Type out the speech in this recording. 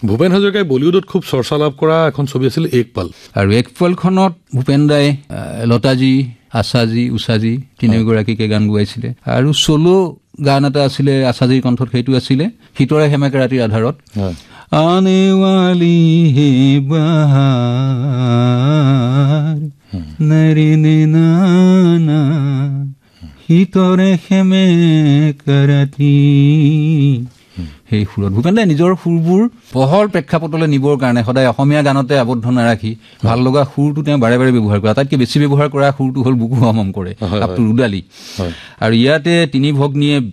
ভূপেন হাজৰিকাই বলিউডত খুব চৰ্চা লাভ কৰা এখন ছবি আছিল এক পাল, আৰু এক পালখনত ভূপেন দাই লতাজী, আশাজী, উষাজী তিনিগৰাকীকে গান গোৱাইছিলে, আৰু চলো গান এটা আছিলে আশাজীৰ কণ্ঠত, সেইটো আছিলে শীতৰে সেমেকে ৰাতিৰ আধাৰত। আনে ৱালি হে বাহাৰ নৰিনে নানা শীতৰে সেমেকে ৰাতি, সেই সুৰত ভূপেন দাই নিজৰ সুৰবোৰ বহল প্ৰেক্ষাপটলৈ নিবৰ কাৰণে সদায় অসমীয়া গানতে আবদ্ধ নাৰাখি ভাল লগা সুৰটো তেওঁ বাৰে বাৰে ব্যৱহাৰ কৰে। আটাইতকৈ বেছি ব্যৱহাৰ কৰা সুৰটো হ'ল বুকু হম হম কৰে, আপটো ৰুদালি। আৰু ইয়াতে তিনি ভগ্নীয়ে